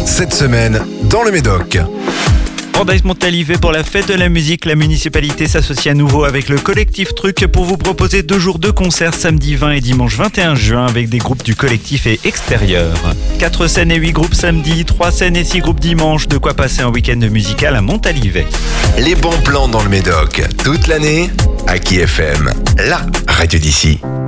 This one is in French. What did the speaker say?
Cette semaine, dans le Médoc. Brandeis Montalivet pour la fête de la musique. La municipalité s'associe à nouveau avec le collectif Truc pour vous proposer 2 jours de concerts samedi 20 et dimanche 21 juin avec des groupes du collectif et extérieurs. 4 scènes et 8 groupes samedi, 3 scènes et 6 groupes dimanche. De quoi passer un week-end musical à Montalivet. Les bons plans dans le Médoc. Toute l'année, Aki FM, la radio d'ici.